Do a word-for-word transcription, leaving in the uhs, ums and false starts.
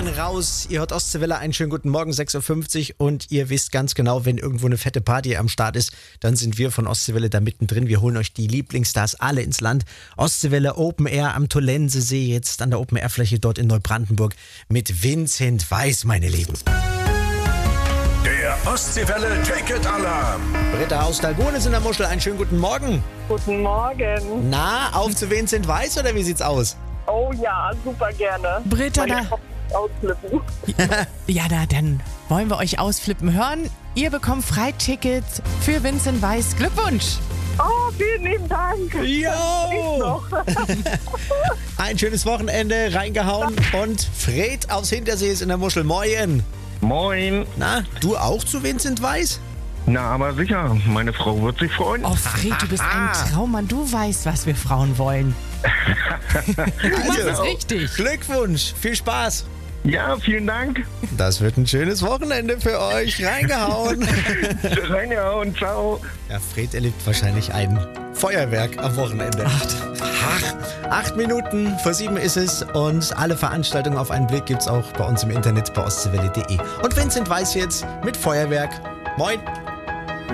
raus. Ihr hört Ostseewelle, einen schönen guten Morgen, sechs Uhr fünfzig und ihr wisst ganz genau, wenn irgendwo eine fette Party am Start ist, dann sind wir von Ostseewelle da mittendrin. Wir holen euch die Lieblingsstars alle ins Land. Ostseewelle Open Air am Tollensesee, jetzt an der Open Air Fläche dort in Neubrandenburg mit Vincent Weiss, meine Lieben. Der Ostseewelle Ticket Alarm. Britta aus Dalgonis in der Muschel, einen schönen guten Morgen. Guten Morgen. Na, auf zu Vincent Weiss oder wie sieht's aus? Oh ja, super gerne. Britta, Meine da, Kopf ausflippen. ja, da, dann wollen wir euch ausflippen hören. Ihr bekommt Freitickets für Vincent Weiss. Glückwunsch! Oh, vielen lieben Dank. Jo! Noch. Ein schönes Wochenende, reingehauen und Fred aus Hintersee ist in der Muschel. Moin! Moin. Na, du auch zu Vincent Weiss? Na, aber sicher, meine Frau wird sich freuen. Oh, Fred, du bist ein Traummann. Du weißt, was wir Frauen wollen. Du machst es richtig. Glückwunsch, viel Spaß. Ja, vielen Dank. Das wird ein schönes Wochenende für euch. Reingehauen. Reingehauen, ciao. Ja, Fred erlebt wahrscheinlich ein Feuerwerk am Wochenende. Acht. Ach, acht Minuten vor sieben ist es und alle Veranstaltungen auf einen Blick gibt's auch bei uns im Internet bei ostseewelle punkt de. Und Vincent Weiss jetzt mit Feuerwerk. Moin.